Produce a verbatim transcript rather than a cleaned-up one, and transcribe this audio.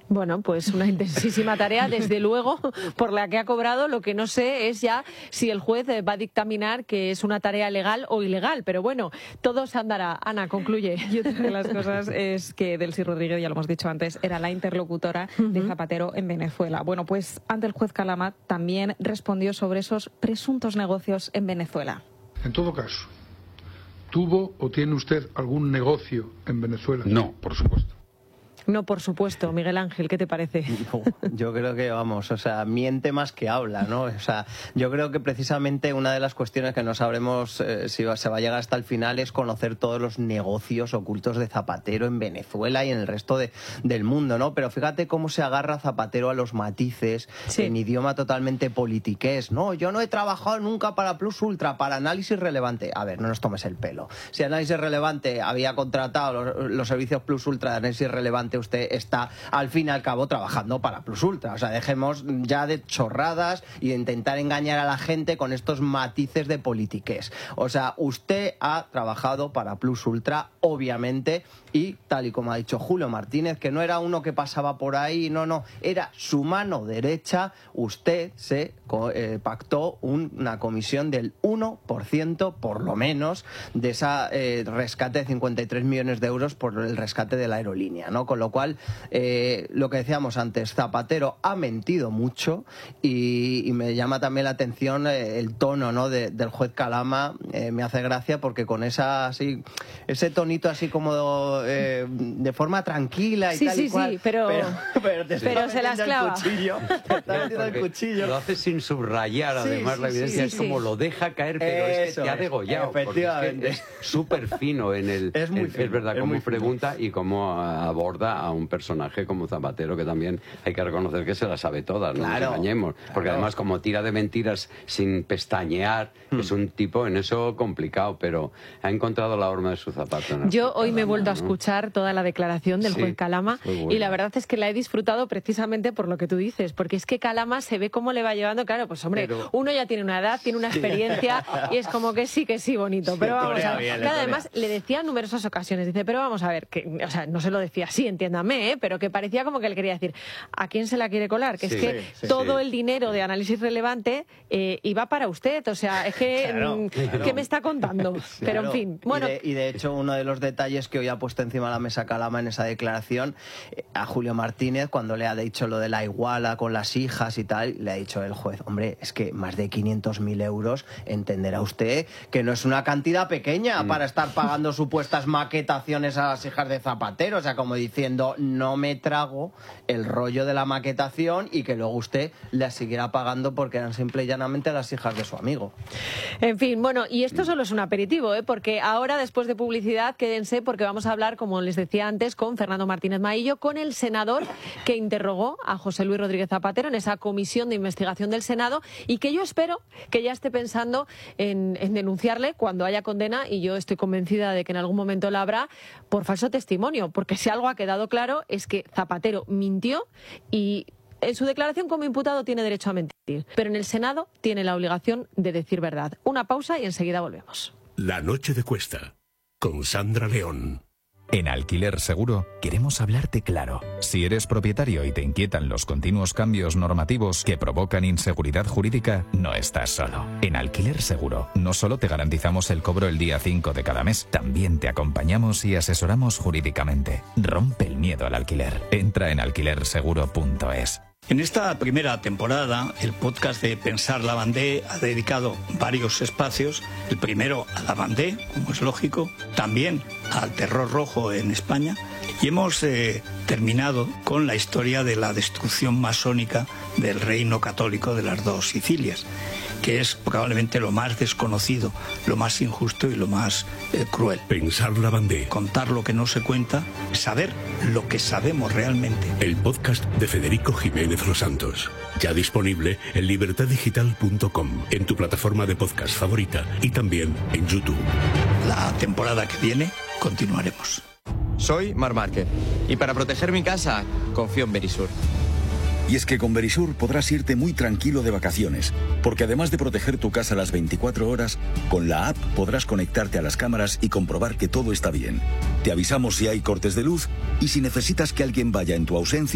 Bueno, pues una intensísima tarea, desde luego, por la que ha cobrado. Lo que no sé es ya si el juez va a dictaminar que es una tarea legal o ilegal, pero bueno, todo se andará. Ana, concluye. Y otra de las cosas es que Delcy Rodríguez, ya lo hemos dicho antes, era la interlocutora uh-huh. de Zapatero en Venezuela. Bueno, pues ante el juez Calama también respondió sobre esos presuntos negocios en Venezuela. En todo caso, ¿tuvo o tiene usted algún negocio en Venezuela? No, por supuesto. No, por supuesto. Miguel Ángel, ¿qué te parece? No, yo creo que, vamos, o sea, miente más que habla, ¿no? O sea, yo creo que precisamente una de las cuestiones que no sabremos eh, si va, se va a llegar hasta el final es conocer todos los negocios ocultos de Zapatero en Venezuela y en el resto de, del mundo, ¿no? Pero fíjate cómo se agarra Zapatero a los matices sí. en idioma totalmente politiqués. No, yo no he trabajado nunca para Plus Ultra, para Análisis Relevante. A ver, no nos tomes el pelo. Si Análisis Relevante había contratado los, los servicios Plus Ultra de Análisis Relevante, usted está al fin y al cabo trabajando para Plus Ultra. O sea, dejemos ya de chorradas y de intentar engañar a la gente con estos matices de politiqués. O sea, usted ha trabajado para Plus Ultra, obviamente, y tal y como ha dicho Julio Martínez, que no era uno que pasaba por ahí, no, no, era su mano derecha. Usted se eh, pactó un, una comisión del uno por ciento, por lo menos, de esa eh, rescate de cincuenta y tres millones de euros por el rescate de la aerolínea, ¿no? Con lo cual, eh, lo que decíamos antes, Zapatero ha mentido mucho y, y me llama también la atención eh, el tono, ¿no? de, del juez Calama. Eh, me hace gracia porque con esa así, ese tonito así como eh, de forma tranquila y sí, tal sí, y cual. Sí, pero, pero, pero, te pero se las clava. El cuchillo, te está metiendo el cuchillo. Lo hace sin subrayar, sí, además, sí, la evidencia. sí, es sí. como lo deja caer, pero Eso es que te ha degollado. Efectivamente. Es súper fino en el... Es muy en, fino. Es verdad, es cómo pregunta fino. Y cómo aborda a un personaje como Zapatero, que también hay que reconocer que se las sabe todas, no claro, nos engañemos. Porque claro. además, como tira de mentiras sin pestañear, hmm. es un tipo en eso complicado, pero ha encontrado la horma de su zapato. Yo hoy me he vuelto ¿no? a escuchar toda la declaración del sí, juez Calama bueno. y la verdad es que la he disfrutado precisamente por lo que tú dices, porque es que Calama se ve cómo le va llevando, claro, pues hombre, pero... uno ya tiene una edad, tiene una experiencia y es como que sí, que sí, bonito, pero sí, vamos a ver, bien, claro, además le decía en numerosas ocasiones, dice, pero vamos a ver, que, o sea, no se lo decía así, entiéndame, ¿eh? Pero que parecía como que le quería decir, ¿a quién se la quiere colar? Que sí, es que sí, todo sí. el dinero de Análisis Relevante eh, iba para usted, o sea, es que, claro, claro. ¿qué me está contando? Claro. Pero en fin, bueno. Y de, y de hecho, uno de los detalles que hoy ha puesto encima de la mesa Calama en esa declaración, eh, a Julio Martínez, cuando le ha dicho lo de la iguala con las hijas y tal, le ha dicho el juez, hombre, es que más de quinientos mil euros, entenderá usted que no es una cantidad pequeña mm. para estar pagando supuestas maquetaciones a las hijas de Zapatero, o sea, como diciendo, no me trago el rollo de la maquetación y que luego usted las siguiera pagando porque eran simple y llanamente las hijas de su amigo. En fin, bueno, y esto solo es un aperitivo, ¿eh? Porque ahora, después de publicidad, quédense porque vamos a hablar, como les decía antes, con Fernando Martínez Maillo, con el senador que interrogó a José Luis Rodríguez Zapatero en esa comisión de investigación del Senado y que yo espero que ya esté pensando en, en denunciarle cuando haya condena, y yo estoy convencida de que en algún momento la habrá, por falso testimonio, porque si algo ha quedado claro es que Zapatero mintió y en su declaración como imputado tiene derecho a mentir, pero en el Senado tiene la obligación de decir verdad. Una pausa y enseguida volvemos. La noche de Cuesta, con Sandra León. En Alquiler Seguro queremos hablarte claro. Si eres propietario y te inquietan los continuos cambios normativos que provocan inseguridad jurídica, no estás solo. En Alquiler Seguro no solo te garantizamos el cobro el día cinco de cada mes, también te acompañamos y asesoramos jurídicamente. Rompe el miedo al alquiler. Entra en alquiler seguro punto es. En esta primera temporada, el podcast de Pensar Lavandé ha dedicado varios espacios. El primero a Lavandé, como es lógico, también al terror rojo en España. Y hemos eh, terminado con la historia de la destrucción masónica del reino católico de las dos Sicilias, que es probablemente lo más desconocido, lo más injusto y lo más eh, cruel. Pensar Lavandé. Contar lo que no se cuenta, saber lo que sabemos realmente. El podcast de Federico Jiménez Los Santos. Ya disponible en libertad digital punto com, en tu plataforma de podcast favorita y también en YouTube. La temporada que viene continuaremos. Soy Mar Márquez y para proteger mi casa confío en Verisur. Y es que con Verisur podrás irte muy tranquilo de vacaciones, porque además de proteger tu casa las veinticuatro horas, con la app podrás conectarte a las cámaras y comprobar que todo está bien. Te avisamos si hay cortes de luz y si necesitas que alguien vaya en tu ausencia.